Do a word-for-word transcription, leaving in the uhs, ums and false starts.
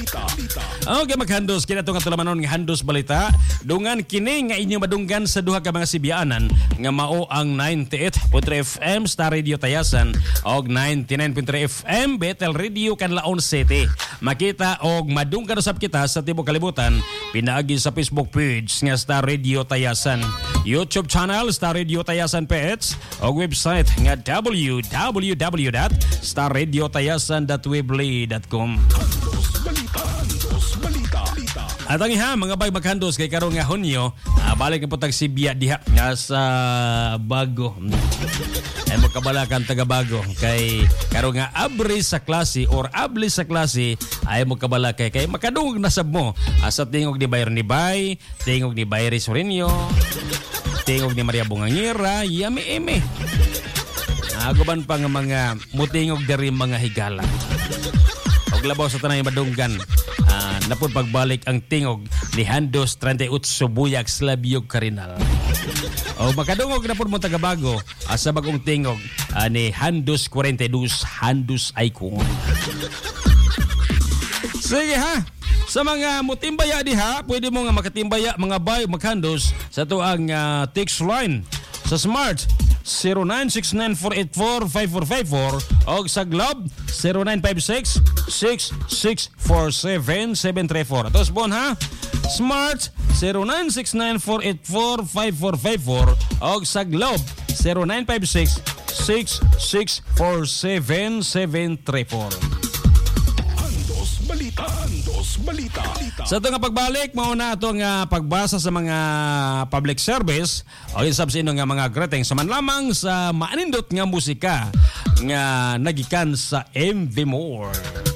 Okay, maghandos kina to nga tulamanon nga handos balita. Dungan kini nga inyo madunggan sa duha ka mga sibiyaanan nga mao ang ninety-eight point three F M Star Radio Tayasan og ninety-nine point three F M Bethel Radio Canlaon City. Makita og madunggan usab kita sa tibuok kalibutan pinaagi sa Facebook page nga Star Radio Tayasan, YouTube channel Star Radio Tayasan P H og website nga w w w dot star radio tayasan dot weebly dot com. At ang iha, mga bay maghandos kay karong nga Hunyo, uh, balik ang putag Sibya diha nga sa Bago. Ay magkabalakan taga Bago kay karong nga abri sa klase or abli sa klase ay magkabalakay kay makadungog na sab mo asa tingog ni Bayro ni Bay, tingog ni Bayri Sorinio, tingog ni Maria Bungangira, yami eme. Aguban pa nga mga mutingog diri mga higala. Og labaw sa tanay madunggan. Uh, napod pagbalik ang tingog ni Handos thirty-eight Buyag Slabyog Karinal. O makadungog na po mo tagabago asa bagong tingog uh, ni Handos forty-two Handos Aykong. Sige ha, sa mga mutimbaya diha, pwede mo nga makatimbaya mga bay maghandos sa tuang uh, text line sa Smart zero nine six nine four eight four five four five four o sa Globe zero nine five six six six four seven seven three four. Tapos bon ha, Smart zero nine six nine four eight four five four five four o sa Globe zero nine five six six six four seven seven three four. Balita, Andos Balita. Sa ito nga pagbalik, mauna ito nga pagbasa sa mga public service o isab sa ino nga mga greetings saman lamang sa maanindot nga musika nga nagikan sa M V More.